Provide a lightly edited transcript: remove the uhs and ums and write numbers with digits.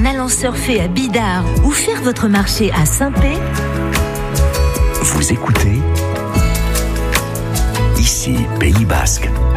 en allant surfer à Bidart ou faire votre marché à Saint-Pé, vous écoutez ici Pays Basque.